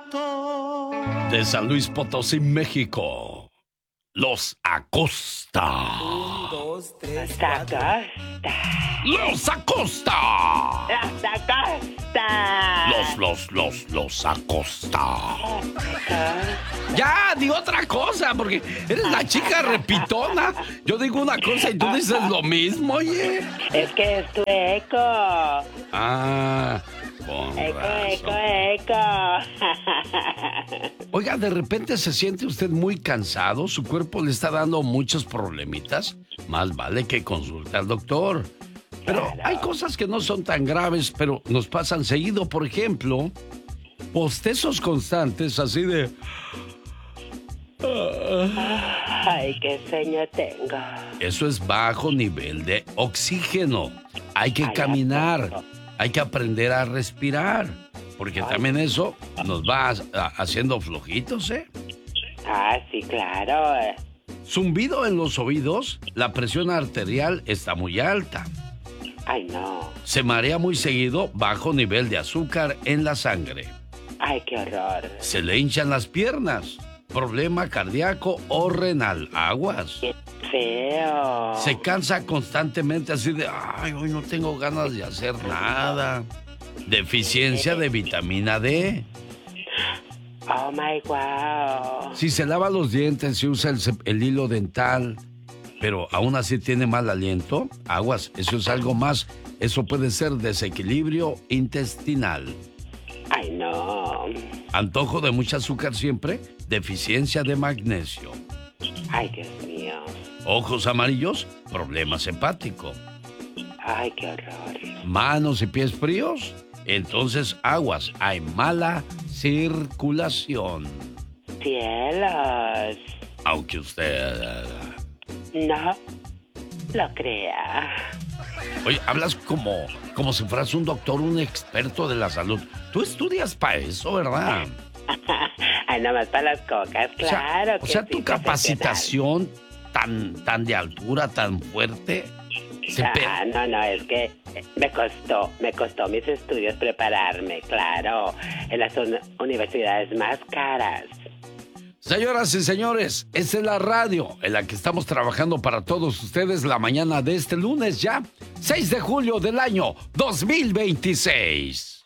De San Luis Potosí, México, los Acosta. 1, 2, 3, Hasta 4. Acosta. ¡Los Acosta! Hasta Acosta. Los Acosta. Ya, di otra cosa, porque eres la chica repitona. Yo digo una cosa y tú dices lo mismo, oye. Es que es tu eco. Ah, con razón. Eco. Oiga, de repente se siente usted muy cansado, su cuerpo le está dando muchos problemitas. Más vale que consulte al doctor. Pero Claro. hay cosas que no son tan graves, pero nos pasan seguido. Por ejemplo, bostezos constantes así de... Ay, qué sueño tengo. Eso es bajo nivel de oxígeno. Hay que Ay, caminar, ¿a poco? hay que aprender a respirar, porque también eso nos va haciendo flojitos, ¿eh? Ah, sí, claro. Zumbido en los oídos, la presión arterial está muy alta. Ay, no. Se marea muy seguido, bajo nivel de azúcar en la sangre. Ay, qué horror. Se le hinchan las piernas, problema cardíaco o renal, aguas. Qué feo. Se cansa constantemente así de, ay, hoy no tengo ganas de hacer nada. Deficiencia de vitamina D. Oh, my wow. Si se lava los dientes, si usa el hilo dental, pero aún así tiene mal aliento, aguas, eso es algo más. Eso puede ser desequilibrio intestinal. Ay, no. Antojo de mucho azúcar siempre, deficiencia de magnesio. Ay, Dios mío. Ojos amarillos, problemas hepáticos. Ay, qué horror. Manos y pies fríos, entonces aguas, hay mala circulación. Cielos. Aunque usted... No lo crea. Oye, hablas como si fueras un doctor, un experto de la salud. Tú estudias para eso, ¿verdad? Ay, nomás para las cocas, claro. O sea, que tu sí, capacitación tan de altura, tan fuerte... No, es que me costó mis estudios prepararme, claro, en las universidades más caras. Señoras y señores, esta es la radio en la que estamos trabajando para todos ustedes la mañana de este lunes ya, 6 de julio del año 2026.